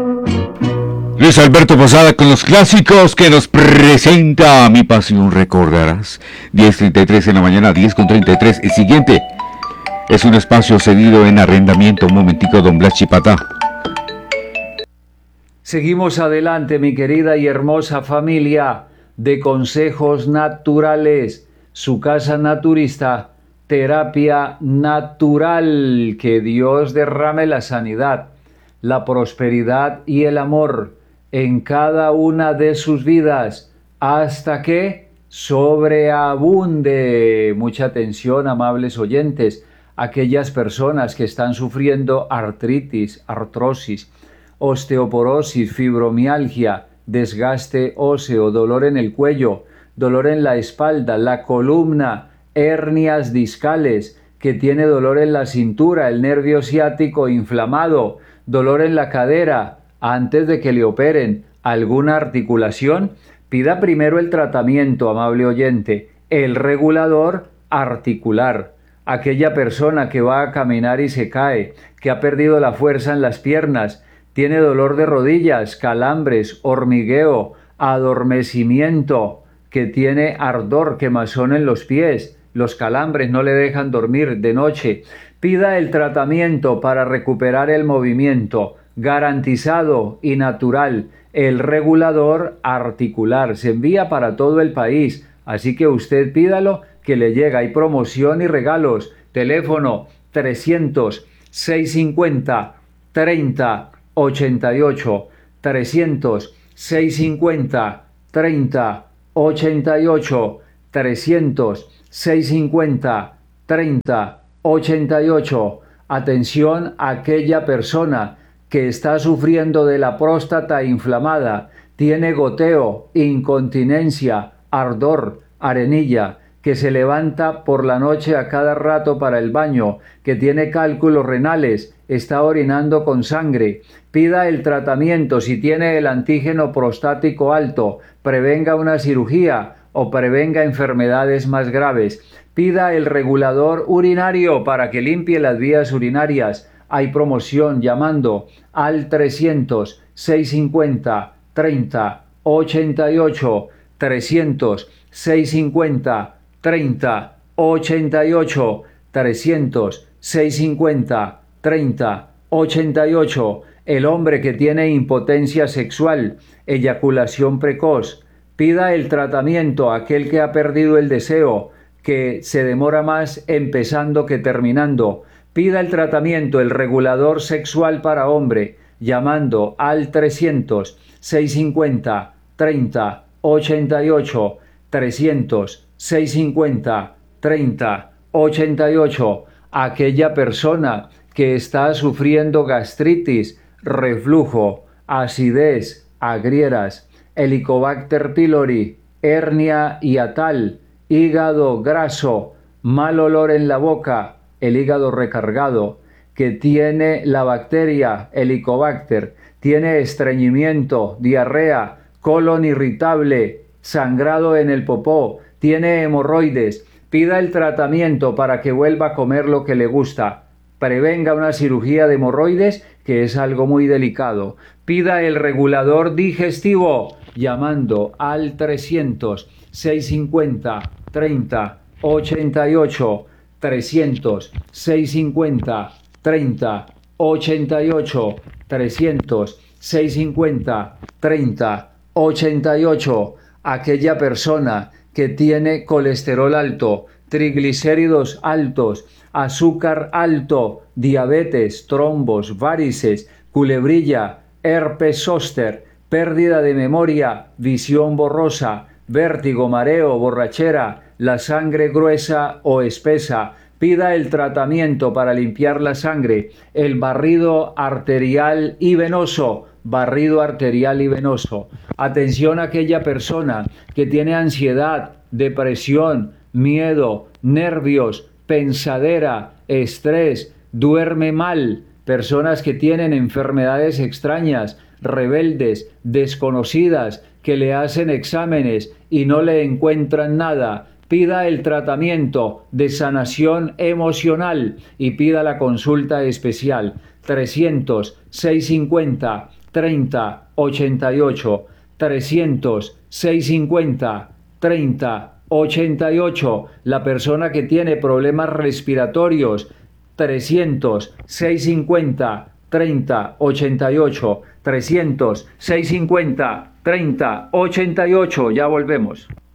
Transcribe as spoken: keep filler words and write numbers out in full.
Luis Alberto Posada con los clásicos que nos presenta Mi Pasión Recordarás. diez treinta y tres en la mañana, diez con treinta y tres. El siguiente es un espacio cedido en arrendamiento. Un momentico, don Blas Chipata. Seguimos adelante, mi querida y hermosa familia de Consejos Naturales, su casa naturista, terapia natural. Que Dios derrame la sanidad, la prosperidad y el amor en cada una de sus vidas, hasta que sobreabunde. Mucha atención, amables oyentes, aquellas personas que están sufriendo artritis, artrosis, osteoporosis, fibromialgia, desgaste óseo, dolor en el cuello, dolor en la espalda, la columna, hernias discales, que tiene dolor en la cintura, el nervio ciático inflamado, dolor en la cadera. Antes de que le operen alguna articulación, pida primero el tratamiento, amable oyente, el regulador articular. Aquella persona que va a caminar y se cae, que ha perdido la fuerza en las piernas, tiene dolor de rodillas, calambres, hormigueo, adormecimiento, que tiene ardor, quemazón en los pies, los calambres no le dejan dormir de noche. Pida el tratamiento para recuperar el movimiento, garantizado y natural, el regulador articular. Se envía para todo el país, así que usted pídalo que le llega. Hay promoción y regalos. Teléfono trescientos, seiscientos cincuenta, treinta, ochenta y ocho, trescientos, seiscientos cincuenta, treinta, ochenta y ocho, trescientos, seiscientos cincuenta, treinta, ochenta y ocho. Atención a aquella persona que está sufriendo de la próstata inflamada, tiene goteo, incontinencia, ardor, arenilla, que se levanta por la noche a cada rato para el baño, que tiene cálculos renales, está orinando con sangre. Pida el tratamiento. Si tiene el antígeno prostático alto, prevenga una cirugía o prevenga enfermedades más graves. Pida el regulador urinario para que limpie las vías urinarias. Hay promoción llamando al trescientos, seiscientos cincuenta, treinta, ochenta y ocho, trescientos, seiscientos cincuenta, treinta, ochenta y ocho, trescientos, seiscientos cincuenta, treinta, ochenta y ocho. El hombre que tiene impotencia sexual, eyaculación precoz, pida el tratamiento. Aquel que ha perdido el deseo, que se demora más empezando que terminando, pida el tratamiento, el regulador sexual para hombre, llamando al trescientos, seiscientos cincuenta, treinta, ochenta y ocho, trescientos, seiscientos cincuenta, treinta, ochenta y ocho. Aquella persona que está sufriendo gastritis, reflujo, acidez, agrieras, Helicobacter pylori, hernia hiatal, hígado graso, mal olor en la boca, el hígado recargado, que tiene la bacteria Helicobacter, tiene estreñimiento, diarrea, colon irritable, sangrado en el popó, tiene hemorroides, pida el tratamiento para que vuelva a comer lo que le gusta. Prevenga una cirugía de hemorroides, que es algo muy delicado. Pida el regulador digestivo llamando al trescientos, seiscientos cincuenta, treinta, ochenta y ocho, trescientos, seiscientos cincuenta, treinta, ochenta y ocho, trescientos, seiscientos cincuenta, treinta, ochenta y ocho. Aquella persona que tiene colesterol alto, triglicéridos altos, azúcar alto, diabetes, trombos, varices, culebrilla, herpes zóster, pérdida de memoria, visión borrosa, vértigo, mareo, borrachera, la sangre gruesa o espesa. Pida el tratamiento para limpiar la sangre, el barrido arterial y venoso, barrido arterial y venoso. Atención a aquella persona que tiene ansiedad, depresión, miedo, nervios, pensadera, estrés, duerme mal, personas que tienen enfermedades extrañas, rebeldes, desconocidas, que le hacen exámenes y no le encuentran nada. Pida el tratamiento de sanación emocional y pida la consulta especial. trescientos, seiscientos cincuenta, treinta, ochenta y ocho, trescientos, seiscientos cincuenta, treinta, ochenta y ocho. La persona que tiene problemas respiratorios, trescientos, seiscientos cincuenta, treinta, ochenta y ocho, trescientos, seiscientos cincuenta, treinta, ochenta y ocho. Ya volvemos.